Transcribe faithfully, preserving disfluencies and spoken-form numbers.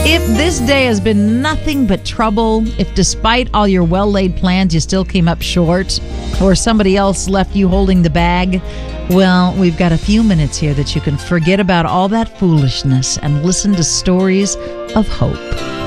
If this day has been nothing but trouble, if despite all your well-laid plans you still came up short, or somebody else left you holding the bag, well, we've got a few minutes here that you can forget about all that foolishness and listen to stories of hope.